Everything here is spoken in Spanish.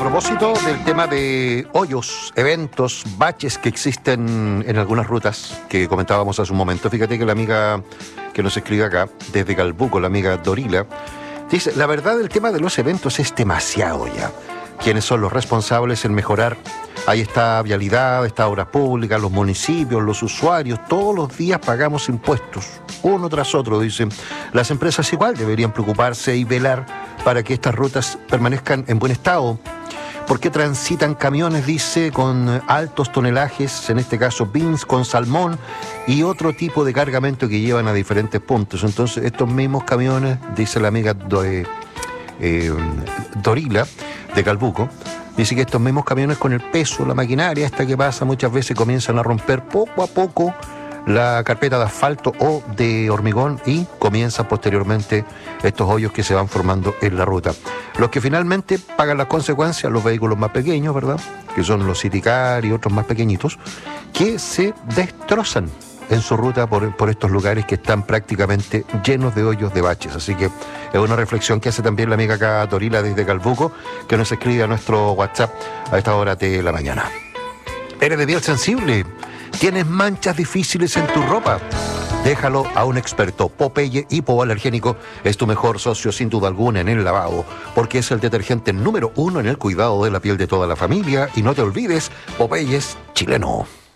propósito del tema de hoyos, eventos, baches que existen en algunas rutas que comentábamos hace un momento, fíjate que la amiga que nos escribe acá, desde Calbuco, la amiga Dorila, dice, la verdad el tema de los eventos es demasiado ya. ¿Quiénes son los responsables en mejorar? Ahí está vialidad, está obras públicas, los municipios, los usuarios, todos los días pagamos impuestos, uno tras otro, dicen. Las empresas igual deberían preocuparse y velar para que estas rutas permanezcan en buen estado. ¿Por qué transitan camiones, dice, con altos tonelajes, en este caso beans con salmón y otro tipo de cargamento que llevan a diferentes puntos? Entonces, estos mismos camiones, dice la amiga Dorila, de Calbuco, dice que estos mismos camiones con el peso, la maquinaria esta que pasa, muchas veces comienzan a romper poco a poco la carpeta de asfalto o de hormigón y comienzan posteriormente estos hoyos que se van formando en la ruta. Los que finalmente pagan las consecuencias, los vehículos más pequeños, ¿verdad? Que son los City Car y otros más pequeñitos, que se destrozan en su ruta por estos lugares que están prácticamente llenos de hoyos, de baches. Así que es una reflexión que hace también la amiga acá Dorila desde Calbuco, que nos escribe a nuestro WhatsApp a esta hora de la mañana. ¿Eres de piel sensible? ¿Tienes manchas difíciles en tu ropa? Déjalo a un experto. Popeye Hipoalergénico es tu mejor socio sin duda alguna en el lavado, porque es el detergente número 1 en el cuidado de la piel de toda la familia. Y no te olvides, Popeye es chileno.